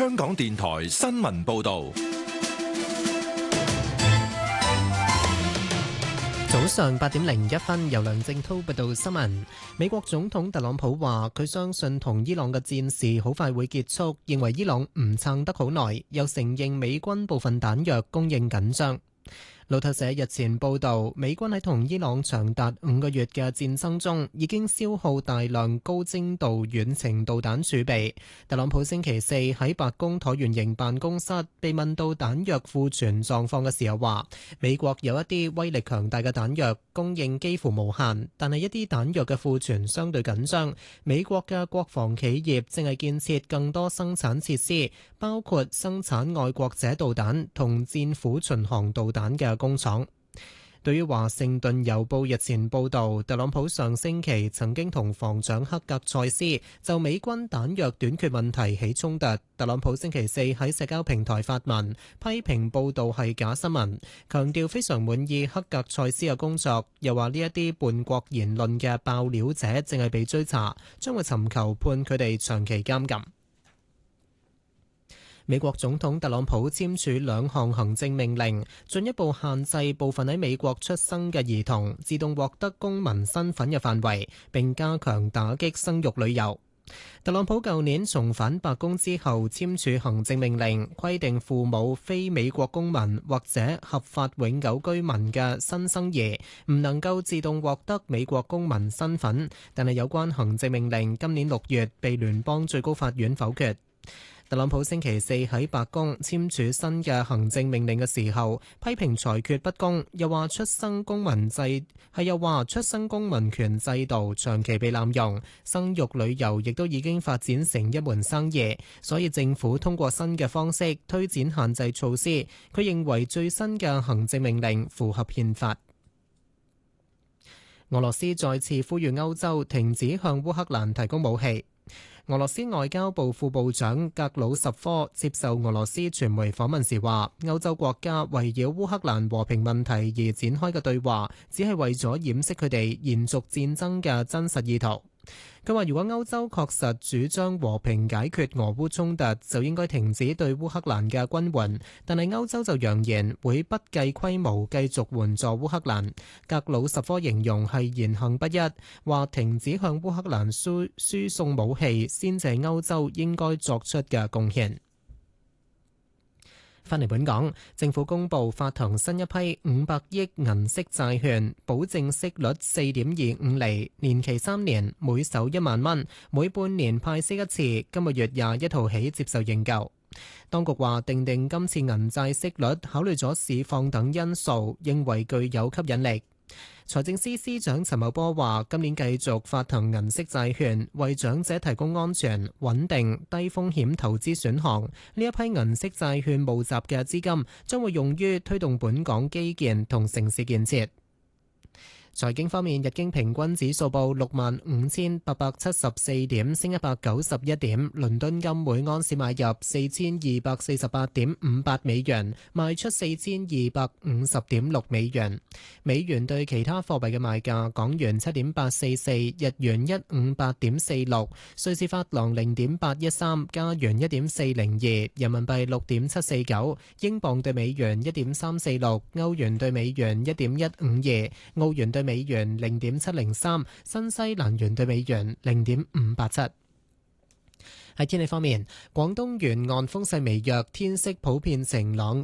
香港電台新聞報道。 早上8:01，由梁正滔報道新聞。美國總統特朗普話，佢相信同伊朗嘅戰事好快會結束，認為伊朗唔撐得好耐，又承認美軍部分彈藥供應緊張。路透社日前報道，美軍喺同伊朗長達5個月嘅戰爭中，已經消耗大量高精度遠程導彈儲備。特朗普星期四喺白宮橢圓形辦公室被問到彈藥庫存狀況嘅時候話，美國有一啲威力強大嘅彈藥供應幾乎無限，但係一啲彈藥嘅庫存相對緊張。美國嘅國防企業正係建設更多生產設施，包括生產愛國者導彈同戰斧巡航導彈嘅工廠。對於華盛頓郵報日前報導，特朗普上星期曾經同防長克格塞斯就美軍彈藥短缺問題起衝突。特朗普星期四喺社交平台發文，批評報導係假新聞，強調非常滿意克格塞斯嘅工作，又話呢一啲叛國言論嘅爆料者正係被追查，將會尋求判佢哋長期監禁。美國總統特朗普簽署2項行政命令，進一步限制部分喺美國出生嘅兒童自動獲得公民身份嘅範圍，並加強打擊生育旅遊。特朗普舊年重返白宮之後簽署行政命令，規定父母非美國公民或者合法永久居民嘅新生兒唔能夠自動獲得美國公民身份，但係有關行政命令今年6月被聯邦最高法院否決。特朗普星期四喺白宮簽署新嘅行政命令嘅時候，批評裁決不公，又話出生公民權制度長期被濫用，生育旅遊亦都已經發展成一門生意，所以政府通過新嘅方式推展限制措施。佢認為最新嘅行政命令符合憲法。俄羅斯再次呼籲歐洲停止向烏克蘭提供武器。俄羅斯外交部副部長格魯什科接受俄羅斯傳媒訪問時話，歐洲國家圍繞烏克蘭和平問題而展開嘅對話，只係為咗掩飾佢哋延續戰爭嘅真實意圖。佢話，如果歐洲確實主張和平解決俄烏衝突，就應該停止對烏克蘭嘅軍援，但係歐洲就揚言會不計規模繼續援助烏克蘭。格魯什科形容係言行不一，話停止向烏克蘭輸送武器先至係歐洲應該作出嘅貢獻。返嚟本港，政府公布發行新一批500億銀色債券，保證息率4.25厘，年期3年，每手1萬蚊，每半年派息一次。今個月21號起接受認購。當局話訂定今次銀債息率，考慮咗市況等因素，認為具有吸引力。財政司司長陳茂波話，今年繼續發行銀色債券，為長者提供安全、穩定、低風險投資選項。呢一批銀色債券募集嘅資金將會用於推動本港基建同城市建設。財經方面，日經平均指數報65,874點，升191點。倫敦金每安士買入4248.58美元，賣出4250.6美元。美元對其他貨幣嘅賣價：港元7.844，日元158.46，瑞士法郎0.813，加元1.402，人民幣6.749，英鎊對美元1.346，歐元對美元1.152，澳元對美元0.703，新西蘭元對美元0.587。喺天氣方面，廣東沿岸風勢微弱，天色普遍晴朗。